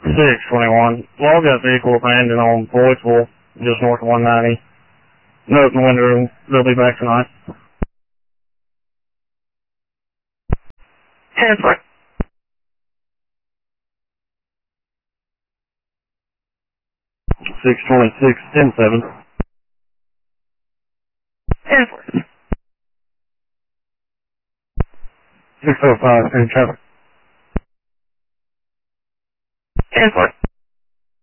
621. Log that vehicle abandoned on Floydsville, just north of 190. Note in the window room. They'll be back tonight. 10-4. 626, 10-7. 10-4. 605, any traffic. 10-4.